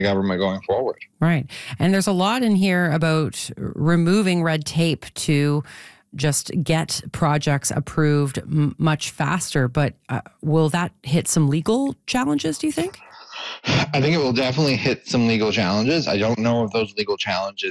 government going forward. Right. And there's a lot in here about removing red tape to just get projects approved much faster. But will that hit some legal challenges, do you think? I think it will definitely hit some legal challenges. I don't know if those legal challenges